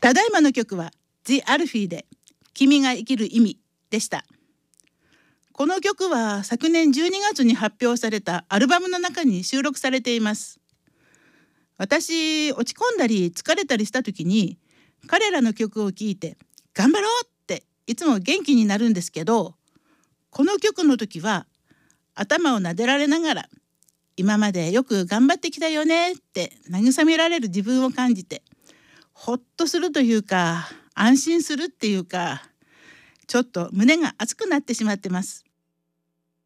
ただいまの曲は The Alfie で君が生きる意味でした。この曲は昨年12月に発表されたアルバムの中に収録されています。私、落ち込んだり疲れたりした時に彼らの曲を聴いて頑張ろうっていつも元気になるんですけど、この曲の時は頭を撫でられながら今までよく頑張ってきたよねって慰められる自分を感じて、ほっとするというか安心するっていうか、ちょっと胸が熱くなってしまってます。